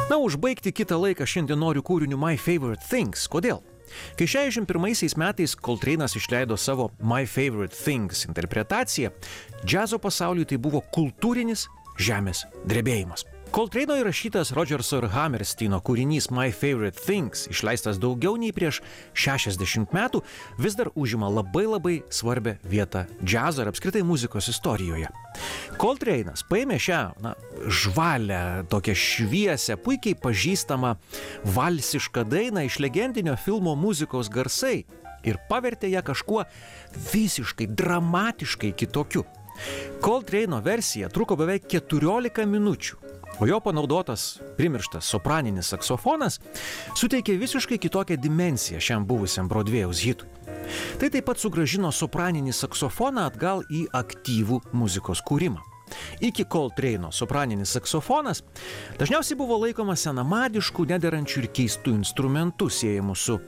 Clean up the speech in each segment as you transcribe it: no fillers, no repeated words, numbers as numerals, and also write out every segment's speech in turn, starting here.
Na, užbaigti kitą laiką šiandien noriu kūriniu My Favorite Things. Kodėl? Kai 61 metais Coltrane'as išleido savo My Favorite Things interpretaciją, džiazo pasauliui tai buvo kultūrinis žemės drebėjimas. Coltrane'o įrašytas Rodgerso ir Hammersteino kūrinys My Favorite Things, išleistas daugiau nei prieš 60 metų, vis dar užima labai svarbią vietą džiazo ir apskritai muzikos istorijoje. Coltrane'as paėmė šią žvalę, tokią šviesią, puikiai pažįstamą valsišką dainą iš legendinio filmo Muzikos garsai ir pavertė ją kažkuo visiškai dramatiškai kitokiu. Coltrane'o versija truko beveik 14 minučių, o jo panaudotas primirštas sopraninis saksofonas suteikė visiškai kitokią dimensiją šiam buvusiam Broadwėjaus hitui. Tai taip pat sugrąžino sopraninį saksofoną atgal į aktyvų muzikos kūrimą. Iki Coltrane'o sopraninis saksofonas dažniausiai buvo laikomas senamadišku, nederančiu ir keistų instrumentų siejamų su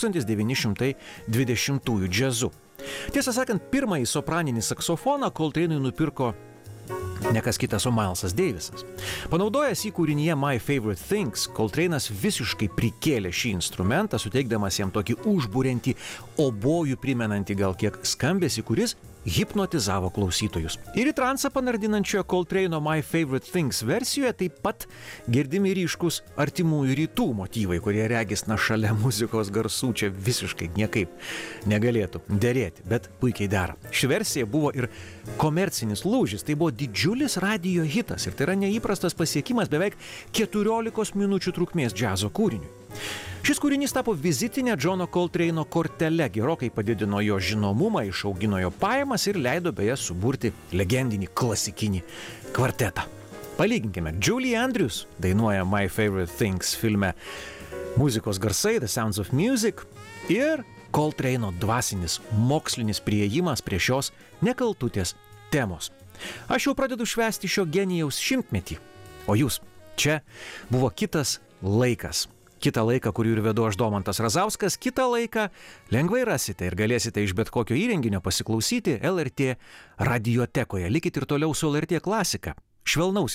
1920-ųjų džiazu. Tiesą sakant, pirmąjį sopraninį saksofoną Coltrane'ui nupirko ne kas kitas, o Milesas Davisas. Panaudojęs į kūrinyje My Favorite Things, Coltrane'as visiškai prikėlė šį instrumentą, suteikdamas jam tokį užburiantį, obojų primenantį gal kiek skambesį, kuris hipnotizavo klausytojus. Ir į transą panardinančioje Coltrane'o My Favorite Things versijoje taip pat girdimi ryškus artimųjų rytų motyvai, kurie regis šalia muzikos garsų čia visiškai niekaip negalėtų derėti, bet puikiai dera. Ši versija buvo ir komercinis lūžis, tai buvo didžiulis radijo hitas ir tai yra neįprastas pasiekimas beveik 14 minučių trukmės džiazo kūriniui. Šis kūrinys tapo vizitinė Johno Coltrane'o kortele, gerokai padidino jo žinomumą, išaugino jo pajamas ir leido beje suburti legendinį klasikinį kvartetą. Palyginkime, Julie Andrews dainuoja My Favorite Things filme Muzikos garsai, The Sounds of Music, ir Coltrane'o dvasinis mokslinis priėjimas prie šios nekaltutės temos. Aš jau pradedu švęsti šio genijaus 100-metį, o jūs, čia buvo kitas laikas. Kitą laiką, kurį ir vedu aš, Domantas Razauskas, kitą laiką lengvai rasite ir galėsite iš bet kokio įrenginio pasiklausyti LRT radiotekoje. Likit ir toliau su LRT klasika. Švelnaus